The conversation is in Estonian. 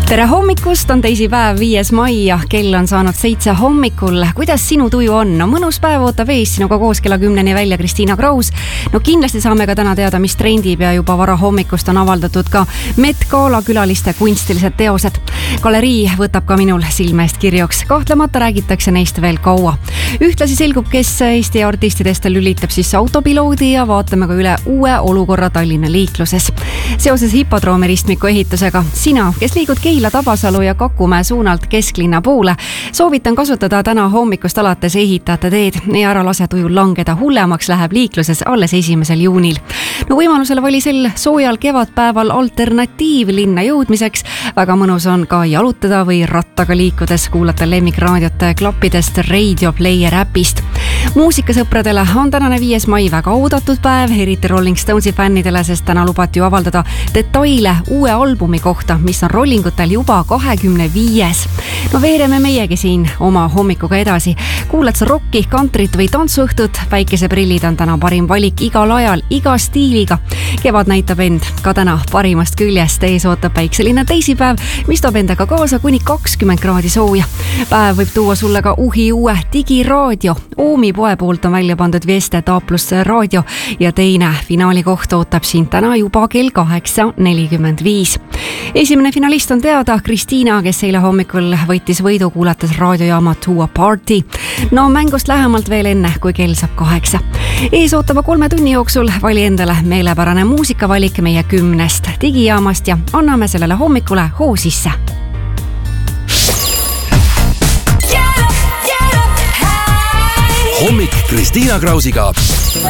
Tere hommikust, on teisipäev 5. mai ja kell on saanud 7 hommikul. Kuidas sinu tuju on? No mõnus päev ootab ees sinuga koos kella 10 välja Kristiina Kraus. No kindlasti saame ka täna teada, mis trendib ja juba vara hommikust on avaldatud ka Met Gala külaliste kunstilised teosed. Galerii võtab ka minul silme eest kirjuks. Kahtlemata räägitakse neist veel kaua. Ühtlasi selgub, kes Eesti artistidest lülitab siis autopiloodi ja vaatame ka üle uue olukorra Tallinna liikluses. Seoses hipodroomi ristmiku ehitusega sina, kes liigud Keila, Tabasalu ja Kakumäe suunalt kesklinna poole, soovitan kasutada täna hommikust alates ehitajate teed ja ära lase tujul langeda, hullemaks läheb liikluses alles 1. juunil. No võimalusele oli sel soojal kevadpäeval alternatiiv linna jõudmiseks. Väga mõnus on ka jalutada või rattaga liikudes kuulata lemmikraadiot klappidest Radio Player äpist. Muusikasõpradele on tänane 5. mai väga oodatud päev, eriti Rolling Stonesi fännidele, sest täna lubati ju avaldada detaile uue albumi kohta, mis on rollingutel juba 25. No veereme meiegi siin oma hommikuga edasi. Kuulad sa rocki, kantrit või tantsuõhtut? Päikeseprillid on täna parim valik igal ajal, iga stiiliga. Kevad näitab end ka täna parimast küljest. Ees ootab päikseline teisipäev, mis toob endaga kaasa kuni 20 kraadi sooja. Päev võib tuua sulle ka uue digiraadio. Oomi poe poolt on välja pandud Vieste Taaplus raadio ja teine finaalikoht ootab sind täna juba kell 8.45. Esimene finalist on teada, Kristiina, kes eile hommikul võttis võidu kuulates raadiojaama Tuua Party. No mängust lähemalt veel enne, kui kell saab 8. Ees ootava 3 tunni jooksul vali endale meelepärane muusikavalik meie 10 digijaamast ja anname sellele hommikule hoo sisse. Hommik Kristiina Krausiga.